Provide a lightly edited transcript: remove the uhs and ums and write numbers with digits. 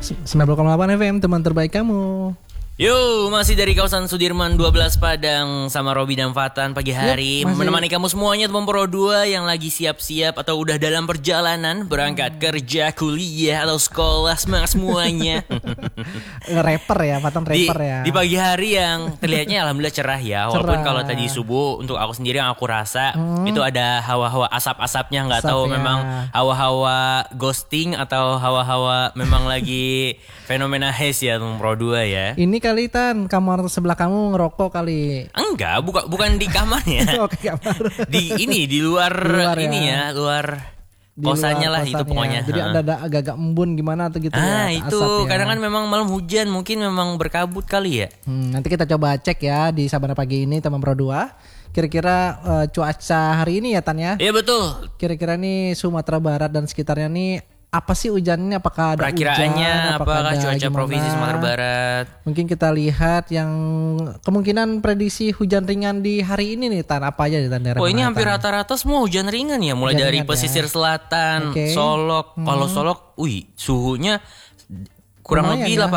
90,8 FM, teman terbaik kamu. Yo, masih dari kawasan Sudirman 12 Padang sama Robi dan Fatan pagi hari menemani kamu semuanya teman Pro 2 yang lagi siap-siap atau udah dalam perjalanan berangkat kerja, kuliah atau sekolah, semangat semuanya. Rapper ya, Fatan rapper ya. Di pagi hari yang terlihatnya alhamdulillah cerah ya. Walaupun kalau tadi subuh untuk aku sendiri yang aku rasa itu ada hawa-hawa asap-asapnya, nggak tahu memang hawa-hawa ghosting atau hawa-hawa memang lagi fenomena haze ya teman Pro 2 ya. Ini kali Tan, kamar sebelah kamu ngerokok kali. Enggak, bukan di kamarnya. Oke, kamar. di luar ini ya, luar kosannya lah itu pokoknya. Jadi ada agak-agak embun gimana tuh gitu ya. Itu asap, kadang kan memang malam hujan, mungkin memang berkabut kali ya. Nanti kita coba cek ya di Sabana pagi ini teman Pro 2. Kira-kira cuaca hari ini ya Tan ya. Iya betul. Kira-kira nih Sumatera Barat dan sekitarnya nih apa sih hujannya? Apakah ada perakiraannya hujan? Apakah cuaca gimana? Provinsi Sumatera Barat? Mungkin kita lihat yang kemungkinan prediksi hujan ringan di hari ini nih Tan, apa aja di daerah? Oh ini hampir rata-rata semua hujan ringan ya, mulai hujan dari ringan, pesisir selatan, Okay. Solok. Kalau Solok, suhunya kurang lumayan lebih ya.